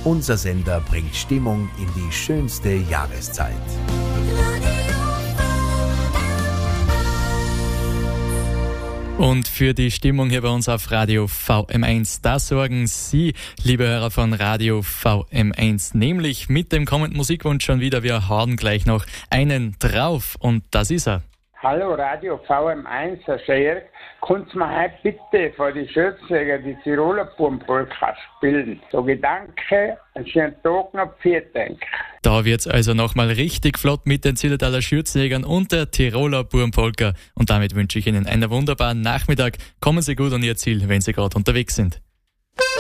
Unser Sender bringt Stimmung in die schönste Jahreszeit. Und für die Stimmung hier bei uns auf Radio VM1, da sorgen Sie, liebe Hörer von Radio VM1, nämlich mit dem kommenden Musikwunsch schon wieder. Wir hauen gleich noch einen drauf und das ist er. Hallo Radio VM1, Herr Scheer. Kannst du mir heute bitte vor die Schürzjäger die Tiroler Burmpolka spielen? So Gedanke, einen schönen Tag noch, vielen Dank. Da wird's also nochmal richtig flott mit den Zillertaler Schürzjägern und der Tiroler Burmpolka. Und damit wünsche ich Ihnen einen wunderbaren Nachmittag. Kommen Sie gut an Ihr Ziel, wenn Sie gerade unterwegs sind.